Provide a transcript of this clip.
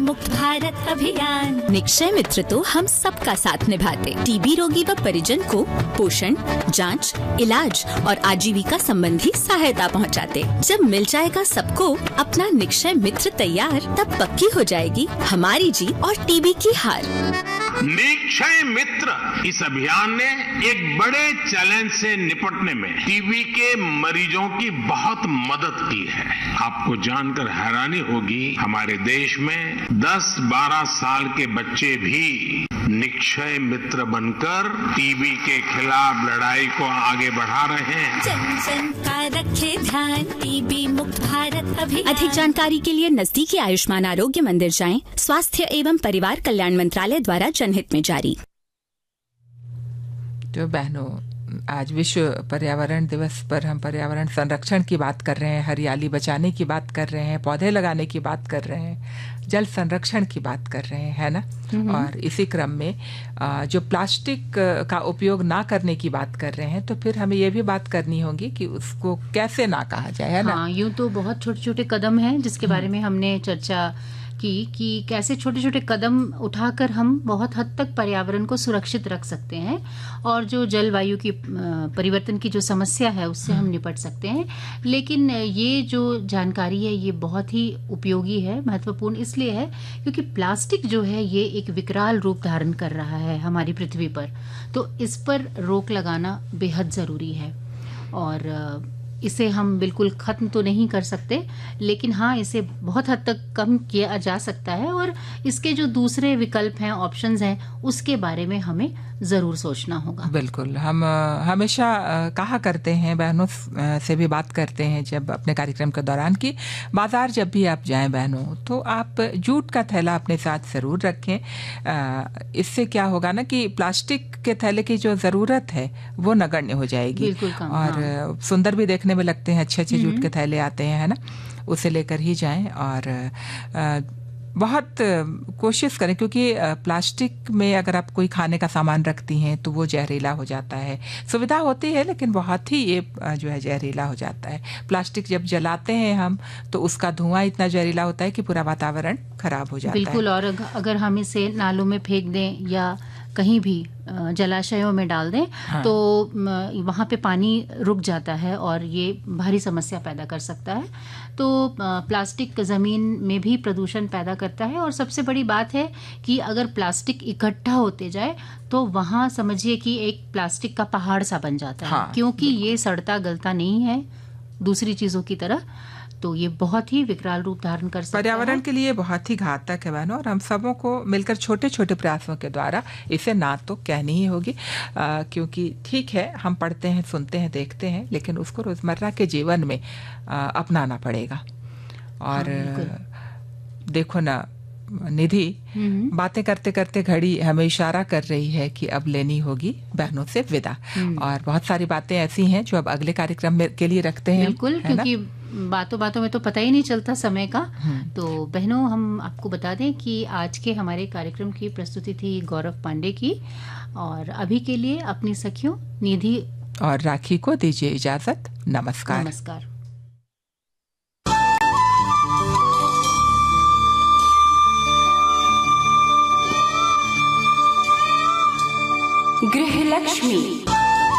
मुक्त भारत अभियान। निक्षय मित्र तो हम सबका साथ निभाते, टीबी रोगी व परिजन को पोषण, जांच, इलाज और आजीविका संबंधी सहायता पहुंचाते। जब मिल जाएगा सबको अपना निक्षय मित्र तैयार, तब पक्की हो जाएगी हमारी जीत और टीबी की हार। निक्षय मित्र इस अभियान ने एक बड़े चैलेंज से निपटने में टीबी के मरीजों की बहुत मदद की है। आपको जानकर हैरानी होगी, हमारे देश में 10-12 साल के बच्चे भी निक्षय मित्र बनकर टीबी के खिलाफ लड़ाई को आगे बढ़ा रहे हैं। जन जन का रखे ध्यान, टीबी मुक्त भारत अभियान। अधिक जानकारी के लिए नजदीकी आयुष्मान आरोग्य मंदिर जाएं। स्वास्थ्य एवं परिवार कल्याण मंत्रालय द्वारा जनहित में जारी। तो बहनों, आज विश्व पर्यावरण दिवस पर हम पर्यावरण संरक्षण की बात कर रहे हैं, हरियाली बचाने की बात कर रहे हैं, पौधे लगाने की बात कर रहे हैं, जल संरक्षण की बात कर रहे हैं, है ना। और इसी क्रम में जो प्लास्टिक का उपयोग ना करने की बात कर रहे हैं, तो फिर हमें ये भी बात करनी होगी कि उसको कैसे ना कहा जाए, है ना। हाँ, यूं तो बहुत छोटे छोटे कदम हैं जिसके बारे में हमने चर्चा कि कैसे छोटे छोटे कदम उठाकर हम बहुत हद तक पर्यावरण को सुरक्षित रख सकते हैं और जो जलवायु की परिवर्तन की जो समस्या है उससे हम निपट सकते हैं। लेकिन ये जो जानकारी है ये बहुत ही उपयोगी है, महत्वपूर्ण इसलिए है क्योंकि प्लास्टिक जो है ये एक विकराल रूप धारण कर रहा है हमारी पृथ्वी पर, तो इस पर रोक लगाना बेहद ज़रूरी है। और इसे हम बिल्कुल खत्म तो नहीं कर सकते, लेकिन हाँ, इसे बहुत हद तक कम किया जा सकता है और इसके जो दूसरे विकल्प हैं, ऑप्शंस हैं, उसके बारे में हमें ज़रूर सोचना होगा। बिल्कुल। हम हमेशा कहा करते हैं, बहनों से भी बात करते हैं जब अपने कार्यक्रम के दौरान कि बाजार जब भी आप जाएं बहनों, तो आप जूट का थैला अपने साथ ज़रूर रखें। इससे क्या होगा ना कि प्लास्टिक के थैले की जो ज़रूरत है वो नगण्य हो जाएगी और सुंदर भी देखने में लगते हैं। अच्छे अच्छे जूट के थैले आते हैं, है ना, उसे लेकर ही जाएं। और बहुत कोशिश करें, क्योंकि प्लास्टिक में अगर आप कोई खाने का सामान रखती हैं तो वो जहरीला हो जाता है। सुविधा होती है लेकिन बहुत ही ये जो है जहरीला हो जाता है। प्लास्टिक जब जलाते हैं हम तो उसका धुआं इतना जहरीला होता है कि पूरा वातावरण खराब हो जाता है। बिल्कुल। और अगर हम इसे नालों में फेंक दें या कहीं भी जलाशयों में डाल दें, हाँ, तो वहाँ पे पानी रुक जाता है और ये भारी समस्या पैदा कर सकता है। तो प्लास्टिक ज़मीन में भी प्रदूषण पैदा करता है और सबसे बड़ी बात है कि अगर प्लास्टिक इकट्ठा होते जाए तो वहाँ समझिए कि एक प्लास्टिक का पहाड़ सा बन जाता है, हाँ, क्योंकि ये सड़ता गलता नहीं है दूसरी चीज़ों की तरह। तो ये बहुत ही विकराल रूप धारण कर सकता है, पर्यावरण के लिए बहुत ही घातक है बहनों। और हम सबों को मिलकर छोटे छोटे प्रयासों के द्वारा इसे ना तो कहनी ही होगी, क्योंकि ठीक है हम पढ़ते हैं, सुनते हैं, देखते हैं, लेकिन उसको रोजमर्रा के जीवन में अपनाना पड़ेगा। और देखो ना निधि, बातें करते करते घड़ी हमें इशारा कर रही है कि अब लेनी होगी बहनों से विदा। और बहुत सारी बातें ऐसी हैं जो अब अगले कार्यक्रम के लिए रखते हैं। बिल्कुल, क्योंकि बातों बातों में तो पता ही नहीं चलता समय का। तो बहनों, हम आपको बता दें कि आज के हमारे कार्यक्रम की प्रस्तुति थी गौरव पांडे की। और अभी के लिए अपनी सखियों निधि और राखी को दीजिए इजाजत। नमस्कार। नमस्कार। गृह लक्ष्मी।